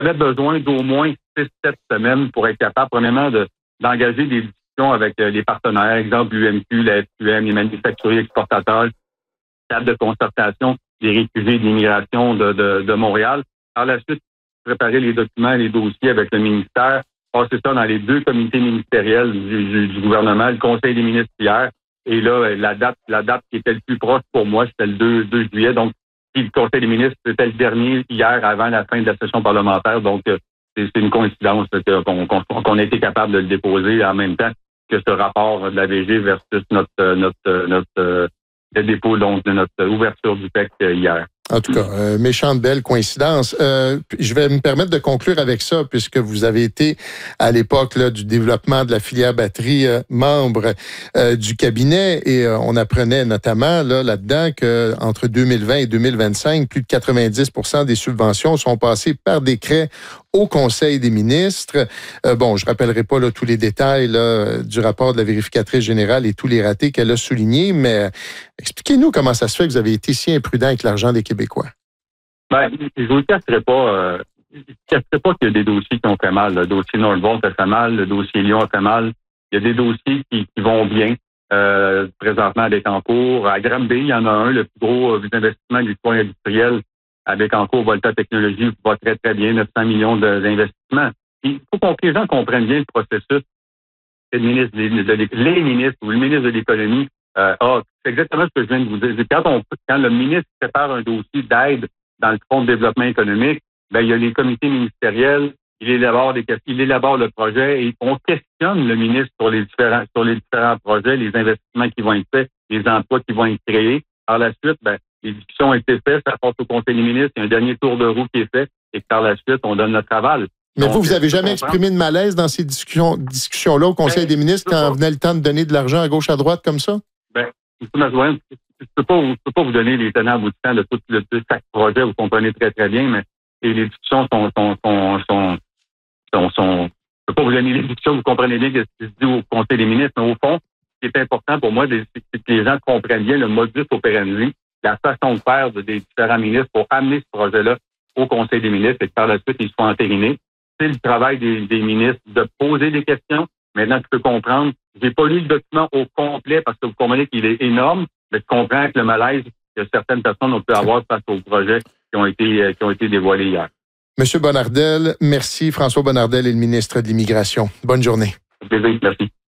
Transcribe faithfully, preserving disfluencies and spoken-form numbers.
avait besoin d'au moins six sept semaines pour être capable, premièrement, de, d'engager des discussions avec les partenaires, exemple l'U M Q, la F Q M, les manufacturiers exportateurs, table de concertation des réfugiés de l'immigration de, de, de Montréal. Par la suite, préparer les documents, les dossiers avec le ministère, passer ça dans les deux comités ministériels du, du, du gouvernement, le Conseil des ministres hier. Et là, la date, la date qui était le plus proche pour moi, c'était le deux, deux juillet. Donc, le Conseil des ministres, c'était le dernier hier avant la fin de la session parlementaire. Donc, c'est, c'est une coïncidence qu'on, qu'on, qu'on a été capable de le déposer en même temps que ce rapport de la V G versus notre, notre, notre, le dépôt donc de notre ouverture du P E C hier. En tout cas, euh, méchante belle coïncidence. Euh, je vais me permettre de conclure avec ça, puisque vous avez été, à l'époque là, du développement de la filière batterie, euh, membre euh, du cabinet, et euh, on apprenait notamment là, là-dedans que entre deux mille vingt et deux mille vingt-cinq, plus de quatre-vingt-dix pour cent des subventions sont passées par décret au Conseil des ministres. Euh, bon, je rappellerai pas là, tous les détails là, du rapport de la vérificatrice générale et tous les ratés qu'elle a soulignés, mais expliquez-nous comment ça se fait que vous avez été si imprudent avec l'argent des Québécois. Ben, je vous le cacherai pas. Euh, je ne cacherai pas qu'il y a des dossiers qui ont fait mal. Le dossier Nordvolt a fait mal, le dossier Lyon a fait mal. Il y a des dossiers qui, qui vont bien. Euh, présentement à Bécancour. À Granby, il y en a un, le plus gros euh, investissement de l'histoire industrielle à Bécancour, Volta Technologies, va très, très bien, neuf cents millions de, d'investissements. Il faut que les gens comprennent bien le processus. Le ministre de, de, de, les ministres ou le ministre de l'économie, euh, ah, c'est exactement ce que je viens de vous dire. Quand, on, quand le ministre prépare un dossier d'aide dans le Fonds de développement économique, ben, il y a les comités ministériels, il élabore, des, il élabore le projet et on questionne le ministre sur les différents, sur les différents projets, les investissements qui vont être faits, les emplois qui vont être créés. Par la suite, ben, les discussions ont été faites, ça passe au Conseil des ministres, il y a un dernier tour de roue qui est fait et par la suite, on donne notre aval. Mais Donc, vous, vous avez jamais exprimé de malaise dans ces discussions, discussions-là au Conseil ben, des ministres quand venait le temps de donner de l'argent à gauche, à droite comme ça? Ben, je ne peux pas, je peux pas vous donner les tenants aboutissants de tout le de chaque projet, vous comprenez très, très bien, mais et les discussions sont, sont, sont, sont, sont, sont je peux pas vous donner les discussions, vous comprenez bien ce qui se dit au Conseil des ministres, mais au fond, ce qui est important pour moi, c'est que les gens comprennent bien le modus operandi, la façon de faire des différents ministres pour amener ce projet-là au Conseil des ministres et que par la suite, ils soient entérinés. C'est le travail des, des ministres de poser des questions. Maintenant, tu peux comprendre, j'ai pas lu le document au complet parce que vous comprenez qu'il est énorme, mais je comprends que le malaise que certaines personnes ont pu avoir face aux projets qui ont été, qui ont été dévoilés hier. Monsieur Bonnardel, merci. François Bonnardel est le ministre de l'Immigration. Bonne journée. Plaisir, merci.